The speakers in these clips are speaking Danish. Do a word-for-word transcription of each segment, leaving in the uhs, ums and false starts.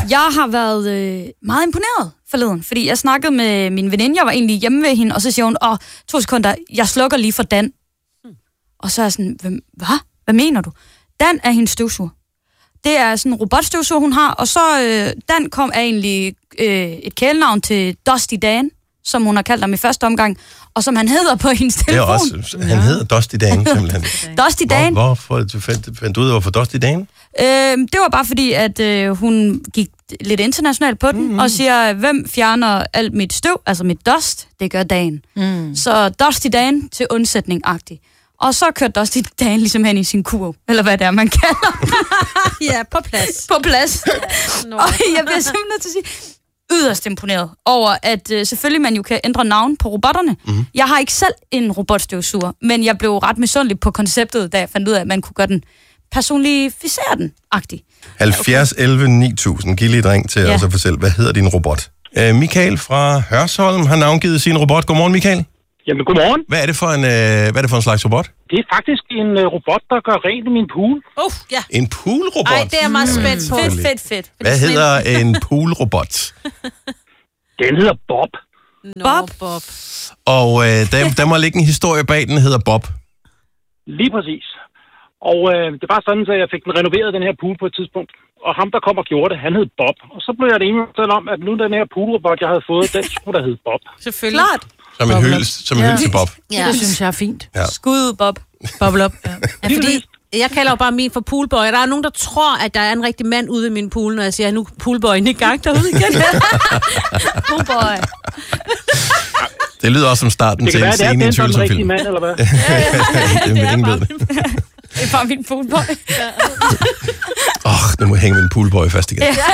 Jeg har været øh, meget imponeret forleden, fordi jeg snakkede med min veninde, jeg var egentlig hjemme ved hende, og så siger hun, åh, to sekunder, jeg slukker lige for Dan. Hmm. Og så er jeg sådan, hvad? Hvad mener du? Dan er hendes støvsuger. Det er sådan en robotstøvsuger, hun har, og så øh, Dan kom er egentlig øh, et kælenavn til Dusty Dan, som hun har kaldt ham i første omgang, og som han hedder på hendes telefon. Det er også, han hedder Dusty Dan, simpelthen. Dusty Dan. Hvor, hvorfor fandt, fandt du ud af, hvorfor Dusty Dan? Øh, det var bare fordi, at øh, hun gik lidt internationalt på den, mm-hmm. og siger, hvem fjerner alt mit støv, altså mit dust, det gør Dan. Mm. Så Dusty Dan til undsætning-agtig. Og så kørte Dusty Dan ligesom hen i sin kurv, eller hvad det er, man kalder. Ja, på plads. På plads. Ja, og jeg bliver simpelthen nødt til at sige, yderst imponeret over, at øh, selvfølgelig man jo kan ændre navn på robotterne. Mm. Jeg har ikke selv en robotstøvsuger, men jeg blev ret misundelig på konceptet, da jeg fandt ud af, at man kunne gøre den personificere den-agtig. halvfjerds elleve ni tusind. Giv lige et ring til ja. os og fortæl, hvad hedder din robot? Uh, Michael fra Hørsholm har navngivet sin robot. Godmorgen, Michael. Jamen, godmorgen. Hvad er det for en, uh, hvad er det for en slags robot? Det er faktisk en uh, robot, der gør rent i min pool. Uh, ja. En poolrobot? Ej, det er meget spændt på. Fedt, fedt, fedt. Hvad hedder en poolrobot? Den hedder Bob. Nå, Bob. Bob. Og uh, der, der må ligge en historie bag, den hedder Bob. Lige præcis. Og øh, det var sådan, at jeg fik den renoveret, den her pool, på et tidspunkt. Og ham, der kom og gjorde det, han hed Bob. Og så blev jeg det enige om, at nu den her poolrobot, jeg havde fået, den skulle der hedde Bob. Selvfølgelig. Klart. Som en hyldest, som en ja. hyldest til Bob. Ja, det synes jeg er fint. Ja. Skud, Bob. Bubble up. Ja. Ja, fordi jeg kalder jo bare min for poolboy. Der er nogen, der tror, at der er en rigtig mand ude i min pool, når jeg siger, nu er poolboyen i gang derude igen. Poolboy. Det lyder også som starten til en scene i en tvivlsom film. Mand, eller hvad? Det er ingen ved det. Det er bare min poolboy. Åh, oh, nu må jeg hænge min poolboy fast igen. Ja.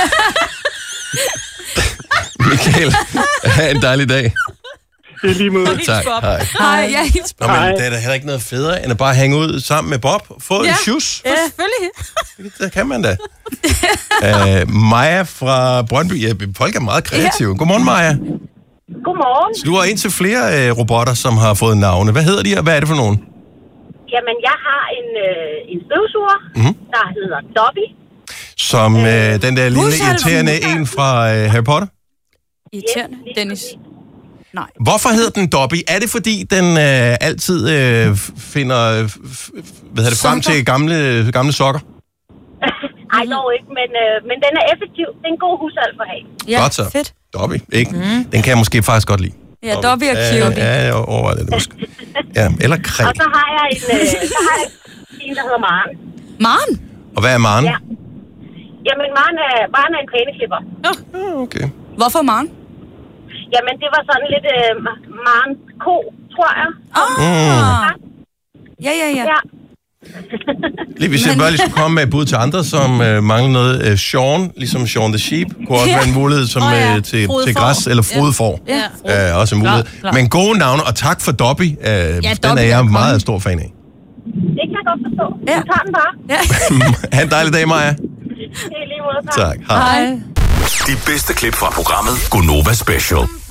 Michael, have en dejlig dag. Det er lige måde. Tak, hej. Hej, jeg hilser Nå, men det er da heller ikke noget federe, end at bare hænge ud sammen med Bob. Få ja. en sjus. Ja, selvfølgelig. Det kan man da. uh, Maja fra Brøndby. Ja, folk er meget kreative. Ja. Godmorgen, Maja. Godmorgen. Så du har indtil flere uh, robotter, som har fået navne. Hvad hedder de, og hvad er det for nogen? Jamen, jeg har en, øh, en støvsuger, mm-hmm. der hedder Dobby. Som øh, den der lille irriterende en fra øh, Harry Potter? Irriterende, Dennis. Nej. Hvorfor hedder den Dobby? Er det fordi, den øh, altid øh, finder øh, hvad det, frem til gamle, gamle sokker? Ej, dog ikke, men, øh, men den er effektiv. Det er en god hushold for at have. Ja, godt så. Fedt. Dobby, ikke? Mm. Den kan jeg måske faktisk godt lide. Ja, Dobby er cute. Ja, jeg overvejer det måske. Ja, eller Kræ. Og så har jeg en, øh, så har jeg en, der hedder Maren. Maren? Og hvad er Maren? Ja. Jamen, Maren er, Maren er en plæneklipper. Oh. Okay. Hvorfor Maren? Jamen, det var sådan lidt øh, Maren ko, tror jeg. Ah. Mm. Ja, ja, ja. Ja. Lige hvis jeg bare lige skulle komme med et bud til andre, som øh, mangler noget. Øh, Sean, ligesom Sean the Sheep, kunne også Ja. være en mulighed som, oh, ja. øh, til, Frode til får. græs eller frodfor. Ja. Ja. Øh, også en mulighed. Klar, klar. Men gode navne, og tak for Dobby. Øh, ja, den Dobby er er jeg kongen. meget stor fan af. Det kan jeg godt forstå. Ja. Vi tager den bare. Ja. Ha' en dejlig dag, Maja. Det er lige måde. Tak. Hej. Hej. De bedste klip fra programmet Gonova Special.